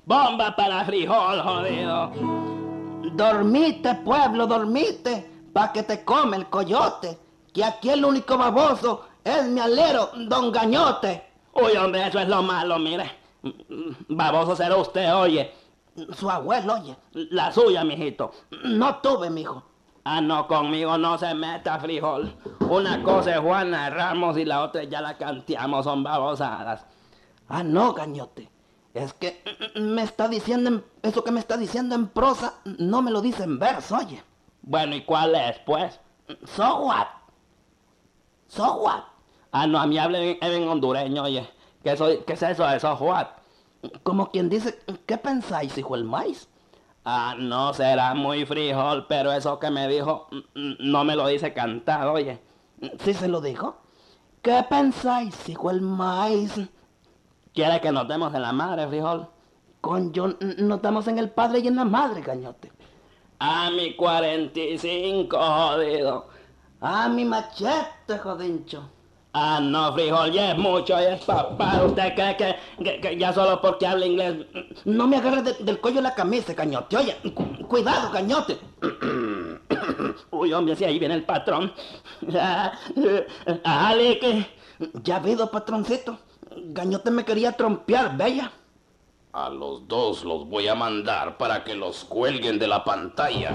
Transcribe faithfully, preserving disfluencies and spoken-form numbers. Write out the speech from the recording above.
Bomba para frijol, jodido. Dormite, pueblo, dormite, pa' que te come el coyote, que aquí el único baboso es mi alero, don Gañote. Uy, hombre, eso es lo malo, mire. Baboso será usted, oye. Su abuelo, oye. La suya, mijito. No tuve, mijo. Ah, no, conmigo no se meta, frijol. Una cosa es Juana Ramos y la otra ya la canteamos, son babosadas. Ah, no, Gañote. Es que me está diciendo, en, eso que me está diciendo en prosa, no me lo dice en verso, oye. Bueno, ¿y cuál es, pues? So what? So what? Ah, no, a mí hablen en, en hondureño, oye. ¿Qué, soy, ¿Qué es eso de so what? Como quien dice, ¿qué pensáis, hijo el maíz? Ah, no será muy frijol, pero eso que me dijo no me lo dice cantado, oye. ¿Sí se lo dijo? ¿Qué pensáis, hijo el maíz? ¿Quiere que nos demos en la madre, frijol? Conyo, nos damos en el padre y en la madre, Gañote. A mi cuarenta y cinco, jodido. A mi machete, jodincho. Ah, no, frijol, ya es mucho, ya es papá. ¿Usted cree que, que, que ya solo porque habla inglés? No me agarres de, del cuello la camisa, Gañote. Oye, cu cuidado, Gañote. Uy, hombre, si ahí viene el patrón. Ale, que... Ya ha habido, patroncito. Gañote me quería trompear, bella. A los dos los voy a mandar para que los cuelguen de la pantalla.